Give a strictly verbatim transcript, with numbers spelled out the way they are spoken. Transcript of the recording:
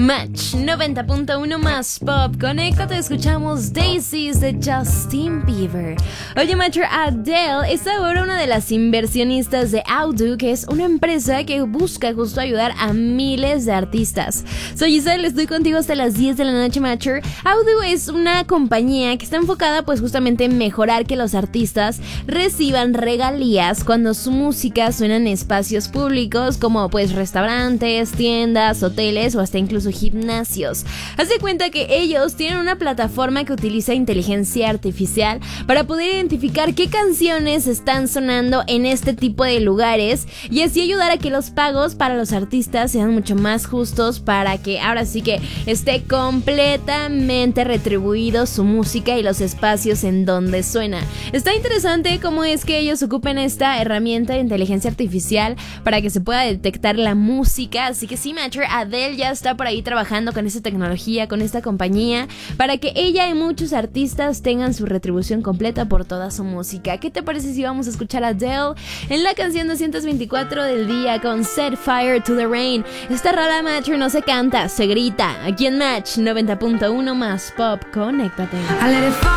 Match noventa punto uno más pop. Conéctate, escuchamos Daisies de Justin Bieber. Oye, Matcher, Adele es ahora una de las inversionistas de Audu, que es una empresa que busca justo ayudar a miles de artistas. Soy Giselle, estoy contigo hasta las diez de la noche, Matcher. Audu es una compañía que está enfocada pues justamente en mejorar que los artistas reciban regalías cuando su música suena en espacios públicos como pues restaurantes, tiendas, hoteles o hasta incluso gimnasios. Haz de cuenta que ellos tienen una plataforma que utiliza inteligencia artificial para poder identificar qué canciones están sonando en este tipo de lugares y así ayudar a que los pagos para los artistas sean mucho más justos, para que ahora sí que esté completamente retribuido su música y los espacios en donde suena. Está interesante cómo es que ellos ocupen esta herramienta de inteligencia artificial para que se pueda detectar la música. Así que sí, Matcher, Adele ya está por ahí trabajando con esta tecnología, con esta compañía, para que ella y muchos artistas tengan su retribución completa por toda su música. ¿Qué te parece si vamos a escuchar a Adele en la canción doscientos veinticuatro del día con Set Fire to the Rain? Esta rola, Matcher, no se canta, se grita. Aquí en Match noventa punto uno más pop, conéctate.